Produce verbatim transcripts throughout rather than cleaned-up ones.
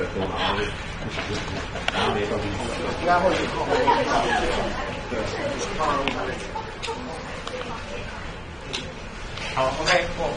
多，然后不小心，然后没动进去。应该会以后会对，好 ，OK， 过。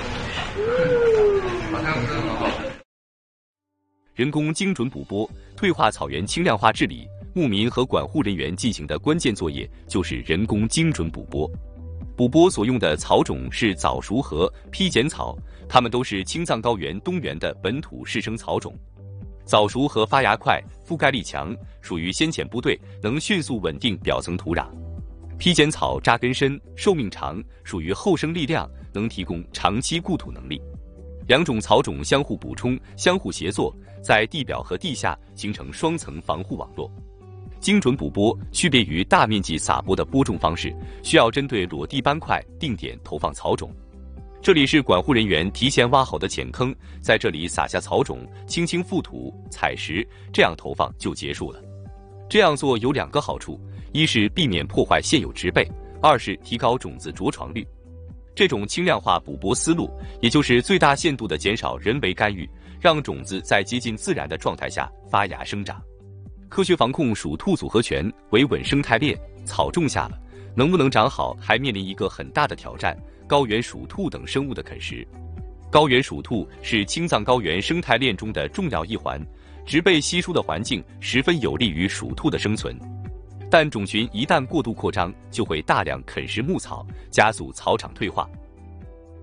好像是很好。 人工精准捕播、退化草原轻量化治理，牧民和管护人员进行的关键作业就是人工精准捕播。捕播所用的草种是早熟和披剪草，它们都是青藏高原东源的本土适生草种。早熟和发芽快，覆盖力强，属于先遣部队，能迅速稳定表层土壤。披剪草扎根深，寿命长，属于后生力量，能提供长期固土能力。两种草种相互补充、相互协作，在地表和地下形成双层防护网络。精准捕播区别于大面积撒播的播种方式，需要针对裸地斑块定点投放草种。这里是管护人员提前挖好的浅坑，在这里撒下草种，轻轻覆土、踩实，这样投放就结束了。这样做有两个好处，一是避免破坏现有植被，二是提高种子着床率。这种轻量化捕播思路，也就是最大限度地减少人为干预，让种子在接近自然的状态下发芽生长。科学防控属兔组合拳，维稳生态链。草种下了，能不能长好，还面临一个很大的挑战：高原鼠兔等生物的啃食。高原鼠兔是青藏高原生态链中的重要一环，植被稀疏的环境十分有利于鼠兔的生存。但种群一旦过度扩张，就会大量啃食牧草，加速草场退化。